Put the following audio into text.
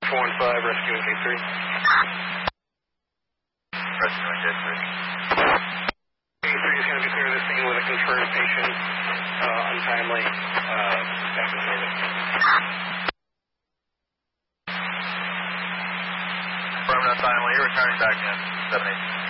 415, rescuing K3. Rescuing K3. K3 is going to be clear this thing with a confirmed patient, untimely, back in service. Confirmed untimely, you're returning back in, 7-8.